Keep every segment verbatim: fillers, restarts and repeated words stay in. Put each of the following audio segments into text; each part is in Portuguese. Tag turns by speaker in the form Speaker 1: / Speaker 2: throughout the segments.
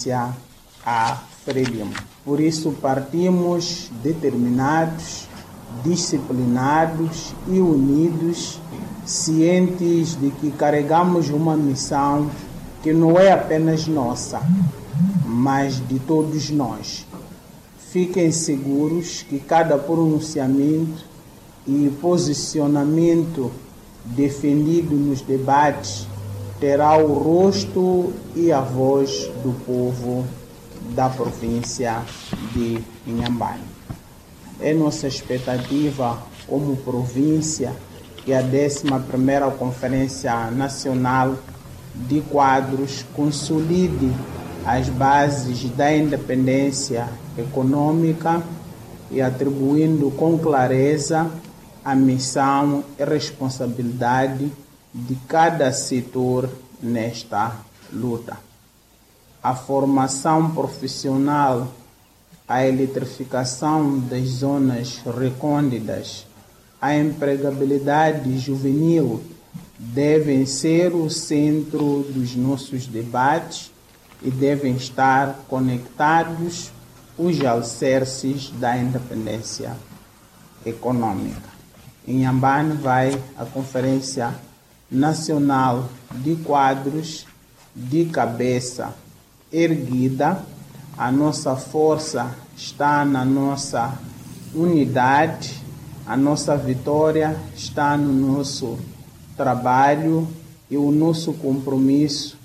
Speaker 1: a Frelimo. Por isso partimos determinados, disciplinados e unidos, cientes de que carregamos uma missão que não é apenas nossa, mas de todos nós. Fiquem seguros que cada pronunciamento e posicionamento defendido nos debates terá o rosto e a voz do povo da província de Inhambane. É nossa expectativa como província que a décima primeira Conferência Nacional de Quadros consolide as bases da independência econômica e atribuindo com clareza a missão e responsabilidade de cada setor nesta luta. A formação profissional, a eletrificação das zonas recônditas, a empregabilidade juvenil devem ser o centro dos nossos debates e devem estar conectados os alicerces da independência econômica. Em Inhambane vai a Conferência Nacional de Quadros de cabeça erguida. A nossa força está na nossa unidade, a nossa vitória está no nosso trabalho e o nosso compromisso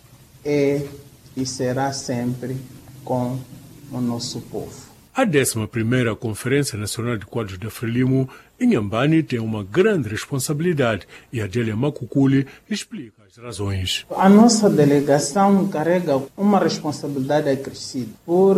Speaker 1: é e será sempre com o nosso povo.
Speaker 2: A décima primeira Conferência Nacional de Quadros da Frelimo, Inhambane, tem uma grande responsabilidade e Adélia Macuculi explica as razões.
Speaker 1: A nossa delegação carrega uma responsabilidade acrescida,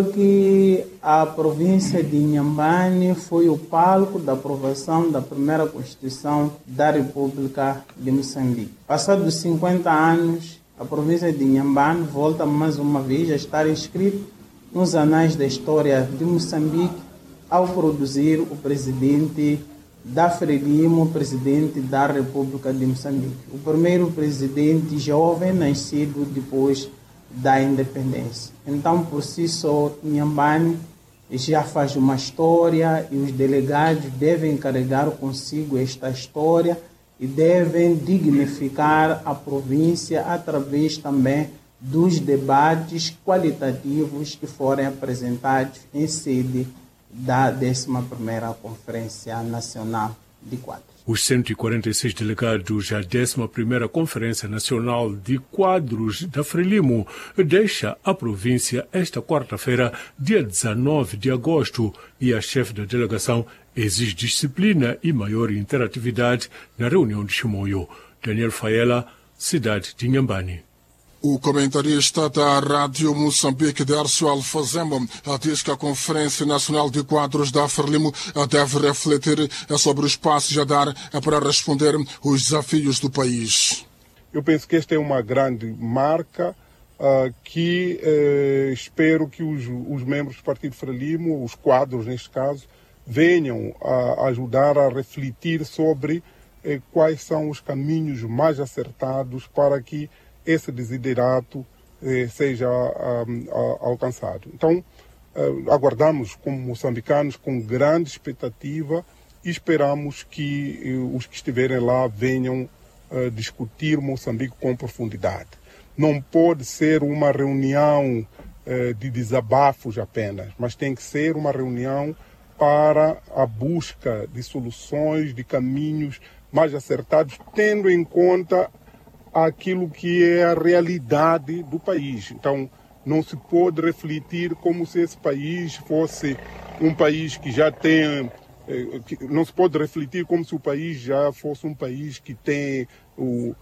Speaker 1: porque a província de Inhambane foi o palco da aprovação da primeira Constituição da República de Moçambique. Passados cinquenta anos, a província de Inhambane volta mais uma vez a estar inscrita nos anais da história de Moçambique ao produzir o presidente da Frelimo, presidente da República de Moçambique. O primeiro presidente jovem nascido depois da independência. Então, por si só, Inhambane já faz uma história e os delegados devem carregar consigo esta história e devem dignificar a província através também dos debates qualitativos que forem apresentados em sede da décima primeira Conferência Nacional de Quadros.
Speaker 2: Os cento e quarenta e seis delegados à décima primeira Conferência Nacional de Quadros da Frelimo deixa a província esta quarta-feira, dia dezenove de agosto, e a chefe da delegação exige disciplina e maior interatividade na reunião de Chimoio. Daniel Faela, cidade de Inhambane.
Speaker 3: O comentarista da Rádio Moçambique, Dércio Alfazema, diz que a Conferência Nacional de Quadros da Frelimo deve refletir sobre os passos a dar para responder os desafios do país.
Speaker 4: Eu penso que esta é uma grande marca uh, que uh, espero que os, os membros do Partido Frelimo, os quadros neste caso, venham a ajudar a refletir sobre uh, quais são os caminhos mais acertados para que esse desiderato eh, seja um, a, alcançado. Então, uh, aguardamos como moçambicanos com grande expectativa e esperamos que uh, os que estiverem lá venham uh, discutir Moçambique com profundidade. Não pode ser uma reunião uh, de desabafos apenas, mas tem que ser uma reunião para a busca de soluções, de caminhos mais acertados, tendo em conta aquilo que é a realidade do país. Então, não se pode refletir como se esse país fosse um país que já tem... Não se pode refletir como se o país já fosse um país que tem o,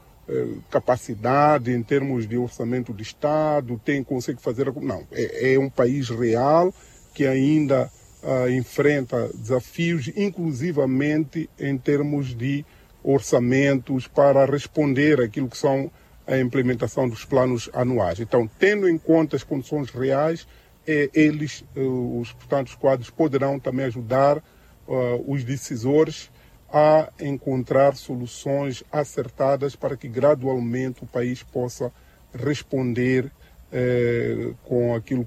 Speaker 4: capacidade em termos de orçamento de Estado, tem, consegue fazer... Não, é, é um país real que ainda uh, enfrenta desafios, inclusivamente em termos de orçamentos para responder àquilo que são a implementação dos planos anuais. Então, tendo em conta as condições reais, eh, eles, eh, os, portanto, os quadros poderão também ajudar uh, os decisores a encontrar soluções acertadas para que gradualmente o país possa responder eh, com aquilo